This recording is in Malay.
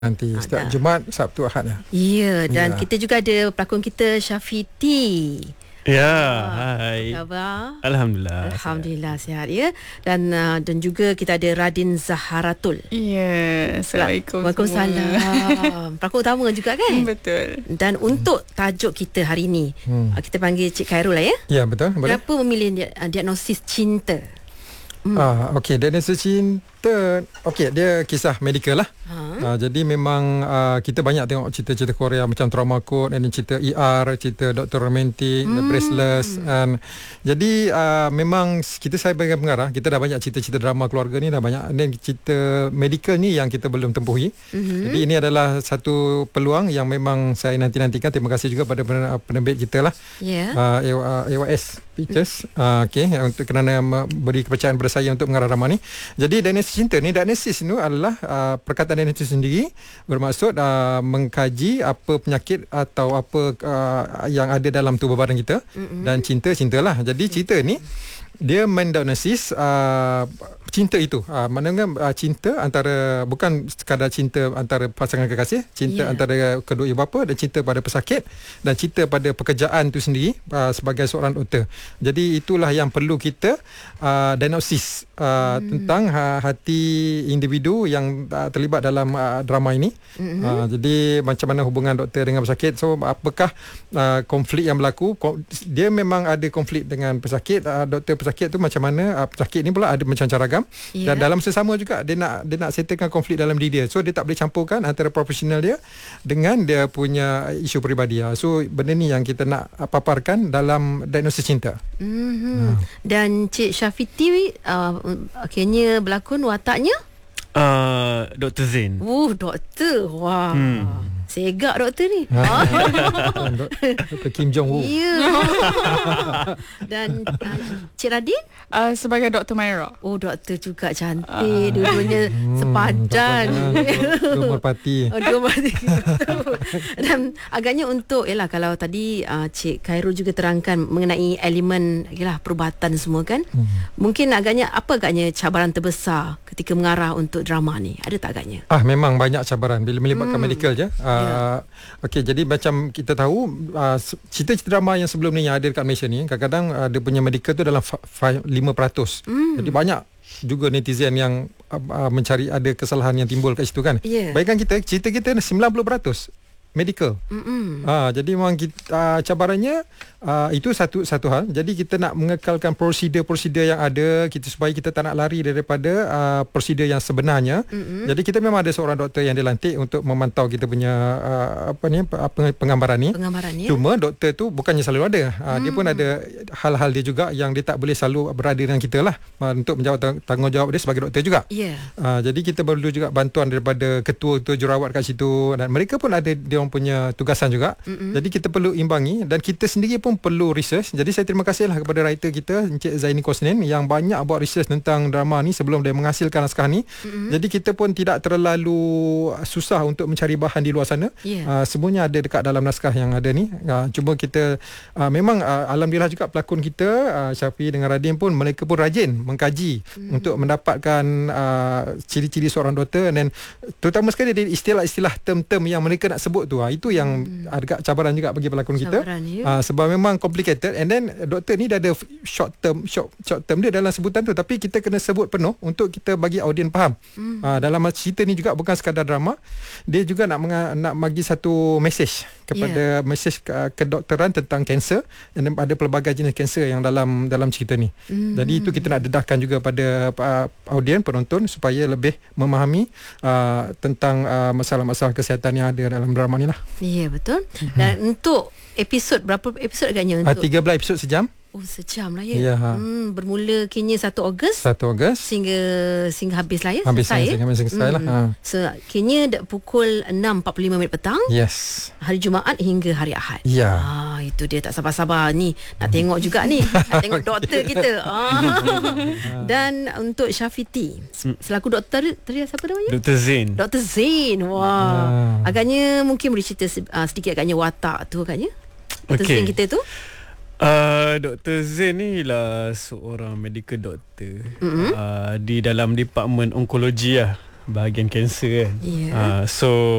nanti setiap Jumaat, Sabtu, Ahad ya. Ya, dan kita juga ada pelakon kita Syafiti. Ya, hai. Khabar? Alhamdulillah Sihat ya. Dan juga kita ada Radin Zaharatul. Ya, Assalamualaikum. Waalaikumsalam. Pelakon utama juga kan? Betul. Dan untuk tajuk kita hari ini, kita panggil Cik Khairul lah ya. Ya, betul. Boleh. Kenapa memilih diagnosis cinta? Okey, diagnosis cinta. Okey, dia kisah medical lah. Jadi memang kita banyak tengok cerita-cerita Korea macam Trauma Code, dan cerita ER, cerita Dr. Romantic, The Braceless. Jadi memang kita sebagai pengarah, kita dah banyak cerita-cerita drama keluarga ni dah banyak. Dan cerita medical ni yang kita belum tempuhi. Jadi ini adalah satu peluang yang memang saya nanti-nantikan. Terima kasih juga pada penerbit kita lah, AYS Pictures, untuk kerana beri kepercayaan kepada saya untuk mengarah drama ni. Jadi diagnosis cinta ni, diagnosis ni adalah perkataan diagnosis sendiri bermaksud mengkaji apa penyakit atau apa yang ada dalam tubuh badan kita. Dan cintalah. Jadi cinta ni dia mendiagnosis cinta itu. Maknanya cinta antara, bukan sekadar cinta antara pasangan kekasih, cinta antara kedua ibu bapa, dan cinta pada pesakit, dan cinta pada pekerjaan itu sendiri sebagai seorang doktor. Jadi itulah yang perlu kita diagnosis tentang hati individu yang terlibat dalam drama ini. Jadi macam mana hubungan doktor dengan pesakit. So apakah konflik yang berlaku. Dia memang ada konflik dengan pesakit. Doktor pesakit tu macam mana, pesakit ni pula ada macam ragam. Dan dalam sesama juga dia nak settlekan konflik dalam diri dia. So dia tak boleh campurkan antara profesional dia dengan dia punya isu peribadi. So benda ni yang kita nak paparkan dalam diagnosis cinta. Dan Cik Syafiti akhirnya berlakon wataknya Dr. Zain. Doktor. Wah. Segak doktor ni. Dr. Kim Jong-woo. Ya. Dan Cik Radin sebagai Dr. Maira. Doktor juga cantik. Dua-duanya sepadan. Dua merpati. Dan agaknya untuk kalau tadi Cik Khairul juga terangkan mengenai elemen perubatan semua kan. Mungkin agaknya cabaran terbesar ketika mengarah untuk drama ni? Ada tak agaknya? Memang banyak cabaran bila melibatkan medical je. Okey, jadi macam kita tahu cerita-cerita drama yang sebelum ni yang ada dekat Malaysia ni, kadang-kadang dia punya medical tu dalam 5%. Jadi banyak juga netizen yang mencari ada kesalahan yang timbul kat situ kan. Bayangkan cerita kita 90% medical. Jadi memang kita, cabarannya itu satu hal. Jadi kita nak mengekalkan prosedur-prosedur yang ada supaya kita tak nak lari daripada prosedur yang sebenarnya. Jadi kita memang ada seorang doktor yang dilantik untuk memantau kita punya penggambaran ni. Cuma doktor tu bukannya selalu ada. Dia pun ada hal-hal dia juga yang dia tak boleh selalu berada dengan kita lah, untuk menjawab tanggungjawab dia sebagai doktor juga. Jadi kita perlu juga bantuan daripada ketua jurawat kat situ, dan mereka pun ada dia orang punya tugasan juga. Jadi kita perlu imbangi, dan kita sendiri pun perlu research. Jadi saya terima kasihlah kepada writer kita Encik Zaini Kosnin yang banyak buat research tentang drama ni sebelum dia menghasilkan naskah ni. Jadi kita pun tidak terlalu susah untuk mencari bahan di luar sana. Semuanya ada dekat dalam naskah yang ada ni. Cuma kita memang alhamdulillah juga pelakon kita Syafi dengan Radin pun, mereka pun rajin mengkaji untuk mendapatkan ciri-ciri seorang doktor, dan terutama sekali dari istilah-istilah term-term yang mereka nak sebut tu. Itu yang agak cabaran juga bagi pelakon kita. Sebab memang complicated, and then doktor ni dah ada short term dia dalam sebutan tu, tapi kita kena sebut penuh untuk kita bagi audien faham. Dalam cerita ni juga bukan sekadar drama, dia juga nak bagi satu message kepada message kedokteran tentang kanser, dan ada pelbagai jenis kanser yang dalam cerita ni. Jadi itu kita nak dedahkan juga pada audien penonton supaya lebih memahami tentang masalah-masalah kesihatan yang ada dalam drama ni lah. Ya, betul. Dan untuk berapa episod agaknya untuk 13 episod sejam. Sejam lah ya. Bermula kini 1 Ogos sehingga habis lah ya. Selesai lah. So kini pukul 6.45 petang. Hari Jumaat hingga hari Ahad. Itu dia, tak sabar-sabar ni nak tengok juga ni. Nak tengok doktor kita. Dan untuk Syafiti selaku doktor tadi siapa namanya? Dr. Zain. Wah. Agaknya mungkin boleh cerita sedikit agaknya watak tu agaknya. Dr. Zain kita tu. Dr. Zain ni lah seorang medical doctor di dalam department onkologi lah. bahagian kanser kan. Ya. So